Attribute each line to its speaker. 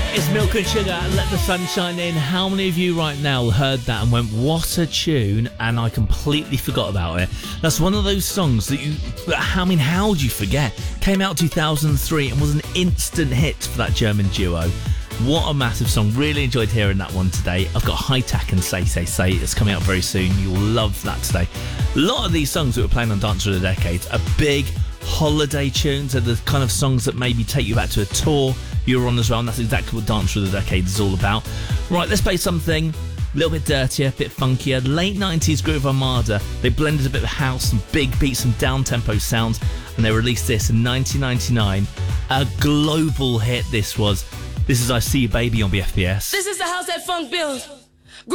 Speaker 1: It's Milk and Sugar and Let the Sun Shine In. How many of you right now heard that and went, what a tune, and I completely forgot about it? That's one of those songs that how would you forget? Came out 2003 and was an instant hit for that German duo. What a massive song. Really enjoyed hearing that one today. I've got High Tack and Say Say Say. It's coming out very soon. You'll love that today. A lot of these songs that we're playing on Dance of the Decades are big holiday tunes. They're the kind of songs that maybe take you back to a tour you were on as well, and that's exactly what Dance of the Decades is all about. Right, let's play something a little bit dirtier, a bit funkier. Late 90s Groove Armada. They blended a bit of house and big beats and down-tempo sounds, and they released this in 1999. A global hit this was. This is I See You Baby on BFBS.
Speaker 2: This is the house that funk builds.